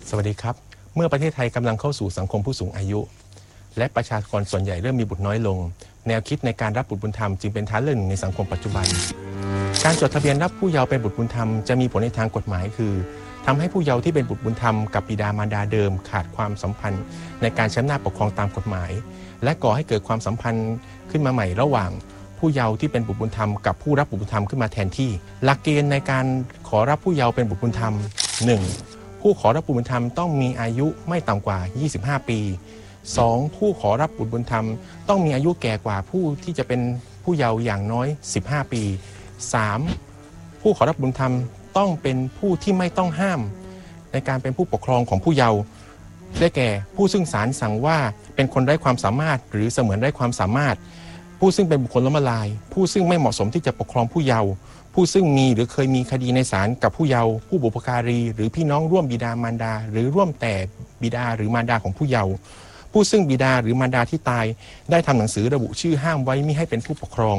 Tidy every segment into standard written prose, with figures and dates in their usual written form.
สวัสดีครับเมื่อประเทศไทยกำลังเข้าสู่สังคมผู้สูงอายุและประชากรส่วนใหญ่เริ่มมีบุตรน้อยลงแนวคิดในการรับบุตรบุญธรรมจึงเป็นทางเลือกหนึ่งในสังคมปัจจุบันการจดทะเบียนรับผู้เยาว์เป็นบุตรบุญธรรมจะมีผลในทางกฎหมายคือทำให้ผู้เยาว์ที่เป็นบุตรบุญธรรมกับบิดามารดาเดิมขาดความสัมพันธ์ในการใช้อำนาจปกครองตามกฎหมายและก่อให้เกิดความสัมพันธ์ขึ้นมาใหม่ระหว่างผู้เยาว์ที่เป็นบุตรบุญธรรมกับผู้รับบุตรบุญธรรมขึ้นมาแทนที่หลักเกณฑ์ในการขอรับผู้เยาว์เป็นบุตรบุญธรรม 1. ผู้ขอรับบุตรบุญธรรมต้องมีอายุไม่ต่ำกว่า 25 ปี 2. ผู้ขอรับบุตรบุญธรรมต้องมีอายุแก่กว่าผู้ที่จะเป็นผู้เยาว์อย่างน้อย 15 ปี 3. ผู้ขอรับบุญธรรมต้องเป็นผู้ที่ไม่ต้องห้ามในการเป็นผู้ปกครองของผู้เยาว์ได้แก่ผู้ซึ่งศาลสั่งว่าเป็นคนไร้ความสามารถหรือเสมือนไร้ความสามารถผู้ซึ่งเป็นบุคคลล้มละลายผู้ซึ่งไม่เหมาะสมที่จะปกครองผู้เยาว์ผู้ซึ่งมีหรือเคยมีคดีในศาลกับผู้เยาว์ผู้บุพการีหรือพี่น้องร่วมบิดามารดาหรือร่วมแต่บิดาหรือมารดาของผู้เยาว์ผู้ซึ่งบิดาหรือมารดาที่ตายได้ทำหนังสือระบุชื่อห้ามไว้มิให้เป็นผู้ปกครอง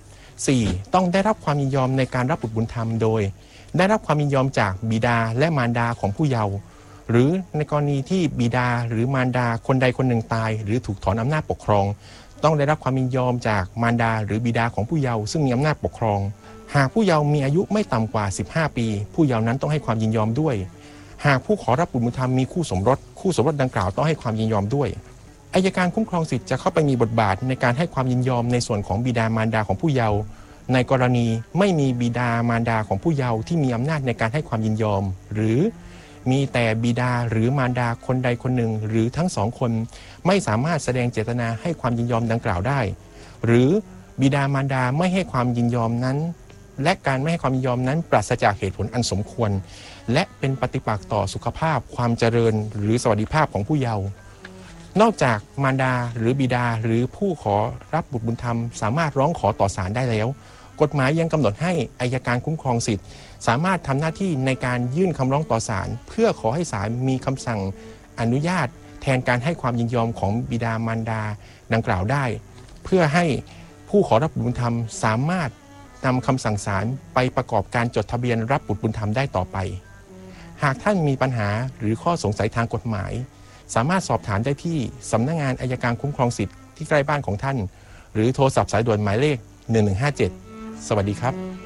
4. ต้องได้รับความยินยอมในการรับบุตรบุญธรรมโดยได้รับความยินยอมจากบิดาและมารดาของผู้เยาว์หรือในกรณีที่บิดาหรือมารดาคนใดคนหนึ่งตายหรือถูกถอนอำนาจปกครองต้องได้รับความยินยอมจากมารดาหรือบิดาของผู้เยาว์ซึ่งมีอำนาจปกครองหากผู้เยาว์มีอายุไม่ต่ำกว่า 15 ปีผู้เยาว์นั้นต้องให้ความยินยอมด้วยหากผู้ขอรับบุตรบุญธรรมมีคู่สมรสดังกล่าวต้องให้ความยินยอมด้วยอัยการคุ้มครองสิทธิ์จะเข้าไปมีบทบาทในการให้ความยินยอมในส่วนของบิดามารดาของผู้เยาว์ในกรณีไม่มีบิดามารดาของผู้เยาว์ที่มีอำนาจในการให้ความยินยอมหรือมีแต่บิดาหรือมารดาคนใดคนหนึ่งหรือทั้งสองคนไม่สามารถแสดงเจตนาให้ความยินยอมดังกล่าวได้หรือบิดามารดาไม่ให้ความยินยอมนั้นและการไม่ให้ความยินยอมนั้นปราศจากเหตุผลอันสมควรและเป็นปฏิปักษ์ต่อสุขภาพความเจริญหรือสวัสดิภาพของผู้เยาว์นอกจากมารดาหรือบิดาหรือผู้ขอรับบุตรบุญธรรมสามารถร้องขอต่อศาลได้แล้วกฎหมายยังกำหนดให้อัยการคุ้มครองสิทธิ์สามารถทำหน้าที่ในการยื่นคำร้องต่อศาลเพื่อขอให้ศาลมีคำสั่งอนุญาตแทนการให้ความยินยอมของบิดามารดาดังกล่าวได้เพื่อให้ผู้ขอรับบุตรบุญธรรมสามารถนำคำสั่งศาลไปประกอบการจดทะเบียนรับบุตรบุญธรรมได้ต่อไปหากท่านมีปัญหาหรือข้อสงสัยทางกฎหมายสามารถสอบถามได้ที่สำนักงานอัยการคุ้มครองสิทธิ์ที่ใกล้บ้านของท่านหรือโทรศัพท์สายด่วนหมายเลข1157สวัสดีครับ